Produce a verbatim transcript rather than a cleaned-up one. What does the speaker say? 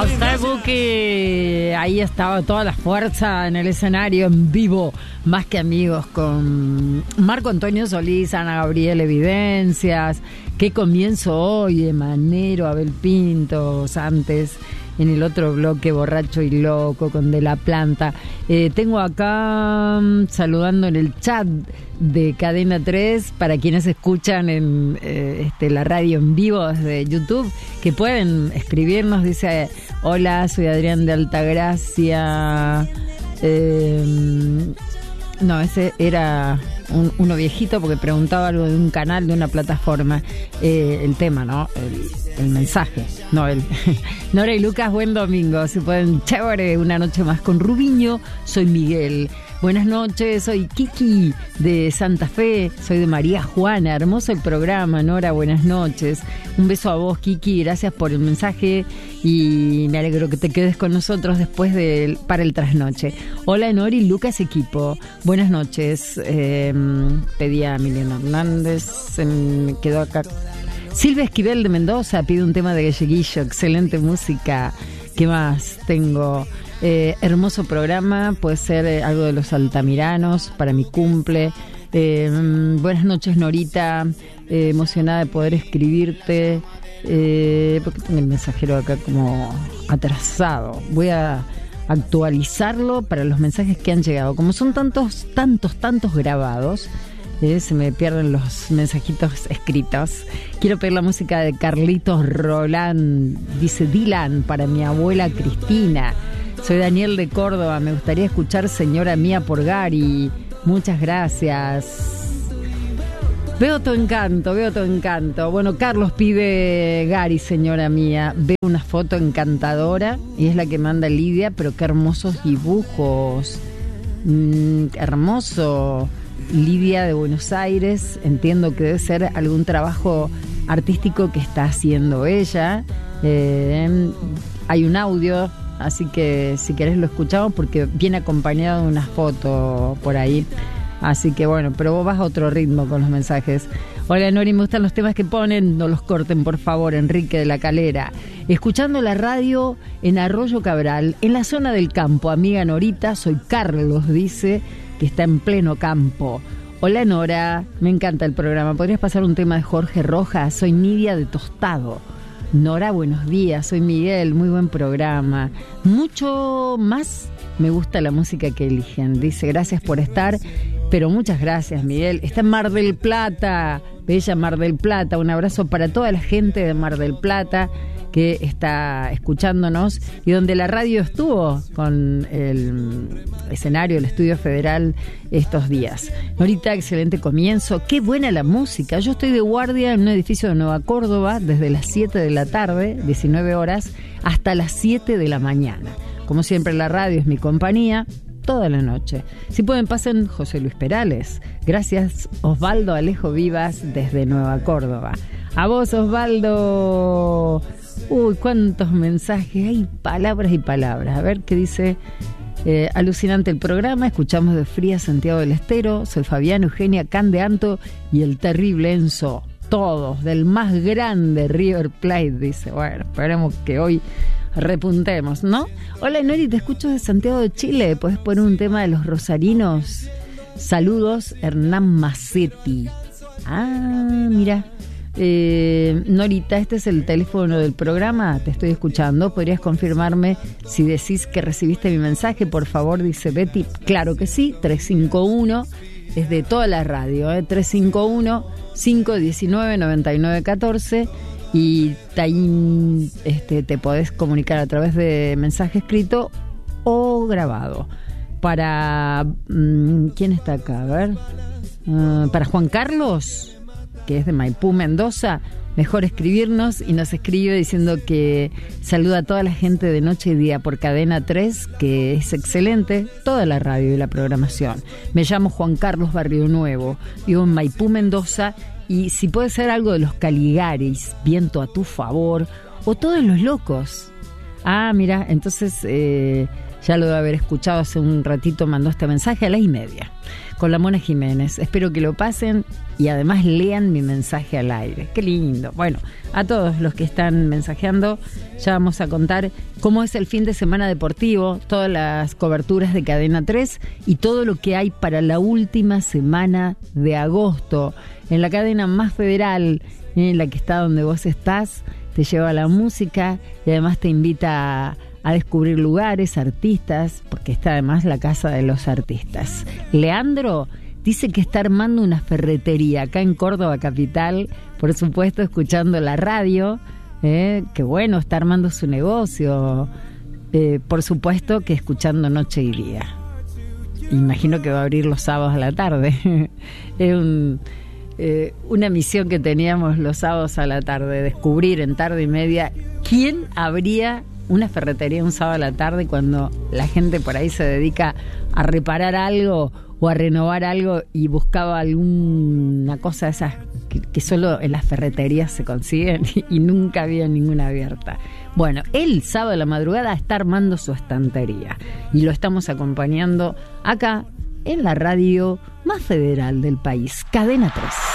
Hasta Buki, ahí estaba toda la fuerza en el escenario en vivo, más que amigos, con Marco Antonio Solís, Ana Gabriel Evidencias. Qué comienzo hoy, Emanero, Abel Pintos, antes en el otro bloque Borracho y Loco con De La Planta. Eh, tengo acá um, saludando en el chat de Cadena tres, para quienes escuchan en eh, este, la radio en vivo desde YouTube, que pueden escribirnos. Dice: hola, soy Adrián de Altagracia. Eh, no, ese era un, uno viejito porque preguntaba algo de un canal, de una plataforma. Eh, el tema, ¿no? El, el mensaje, no el. Nora y Lucas, buen domingo. Si pueden, chévere, una noche más con Rubiño. Soy Miguel. Buenas noches, soy Kiki de Santa Fe, soy de María Juana. Hermoso el programa, Nora, buenas noches. Un beso a vos, Kiki, gracias por el mensaje y me alegro que te quedes con nosotros después de, para el trasnoche. Hola, Nora y Lucas, equipo. Buenas noches. Eh, pedí a Emiliano Hernández, se me quedó acá. Silvia Esquivel de Mendoza pide un tema de Galleguillo, excelente música. ¿Qué más tengo? Eh, hermoso programa, puede ser eh, algo de los Altamiranos para mi cumple. Eh, buenas noches, Norita, eh, emocionada de poder escribirte. Eh, porque tengo el mensajero acá como atrasado. Voy a actualizarlo para los mensajes que han llegado. Como son tantos, tantos, tantos grabados, eh, se me pierden los mensajitos escritos. Quiero pedir la música de Carlitos Roland, dice Dylan, para mi abuela Cristina. Soy Daniel de Córdoba, me gustaría escuchar Señora Mía por Gary. Muchas gracias. Veo tu encanto, veo tu encanto. Bueno, Carlos pide Gary, Señora Mía. Veo una foto encantadora y es la que manda Lidia, pero qué hermosos dibujos. Mm, hermoso. Lidia de Buenos Aires, entiendo que debe ser algún trabajo artístico que está haciendo ella. Eh, hay un audio, así que si querés lo escuchamos porque viene acompañado de una foto por ahí. Así que bueno, pero vos vas a otro ritmo con los mensajes. Hola, Nori, me gustan los temas que ponen, no los corten por favor. Enrique de la Calera. Escuchando la radio en Arroyo Cabral, en la zona del campo. Amiga Norita, soy Carlos, dice, que está en pleno campo. Hola, Nora, me encanta el programa. ¿Podrías pasar un tema de Jorge Rojas? Soy Nidia de Tostado. Nora, buenos días, soy Miguel, muy buen programa. Mucho más me gusta la música que eligen. Dice, gracias por estar, pero muchas gracias, Miguel. Está en Mar del Plata, bella Mar del Plata. Un abrazo para toda la gente de Mar del Plata que está escuchándonos y donde la radio estuvo con el escenario, el Estudio Federal estos días. Norita, excelente comienzo. Qué buena la música. Yo estoy de guardia en un edificio de Nueva Córdoba desde las siete de la tarde, diecinueve horas, hasta las siete de la mañana. Como siempre, la radio es mi compañía toda la noche. Si pueden, pasen José Luis Perales. Gracias, Osvaldo Alejo Vivas, desde Nueva Córdoba. A vos, Osvaldo. Uy, cuántos mensajes, hay palabras y palabras. A ver qué dice. Eh, alucinante el programa, escuchamos de Fría Santiago del Estero, soy Fabián, Eugenia, Can de Anto y el terrible Enzo, todos, del más grande River Plate, dice. Bueno, esperemos que hoy repuntemos, ¿no? Hola, Nori, te escucho de Santiago de Chile, ¿podés poner un tema de los rosarinos? Saludos, Hernán Macetti. Ah, mira. Eh, Norita, este es el teléfono del programa, te estoy escuchando, ¿podrías confirmarme si decís que recibiste mi mensaje, por favor? Dice Betty. Claro que sí, tres cinco uno, es de toda la radio, ¿eh? tres cinco uno, cinco uno nueve, nueve nueve uno cuatro y ahí este, te podés comunicar a través de mensaje escrito o grabado. Para mmm, ¿quién está acá? A ver, uh, para Juan Carlos, que es de Maipú, Mendoza, mejor escribirnos, y nos escribe diciendo que saluda a toda la gente de Noche y Día por Cadena tres, que es excelente, toda la radio y la programación. Me llamo Juan Carlos Barrio Nuevo, vivo en Maipú, Mendoza, y si puede ser algo de los Caligaris, Viento a tu favor, o Todos los Locos. Ah, mira, entonces eh, ya lo debe haber escuchado hace un ratito, mandó este mensaje a las y media, con la Mona Jiménez. Espero que lo pasen y además lean mi mensaje al aire. Qué lindo. Bueno, a todos los que están mensajeando, ya vamos a contar cómo es el fin de semana deportivo, todas las coberturas de Cadena tres y todo lo que hay para la última semana de agosto. En la cadena más federal, en la que está donde vos estás, te lleva la música y además te invita a, a descubrir lugares, artistas, porque está además la casa de los artistas. Leandro dice que está armando una ferretería acá en Córdoba capital, por supuesto escuchando la radio, eh, que bueno, está armando su negocio, eh, por supuesto que escuchando noche y día. Imagino que va a abrir los sábados a la tarde. Es un... Eh, una misión que teníamos los sábados a la tarde, descubrir en tarde y media quién abría una ferretería un sábado a la tarde cuando la gente por ahí se dedica a reparar algo o a renovar algo y buscaba alguna cosa de esas que, que solo en las ferreterías se consiguen y, y nunca había ninguna abierta. Bueno, el sábado a la madrugada está armando su estantería y lo estamos acompañando acá en la radio más federal del país, Cadena tres.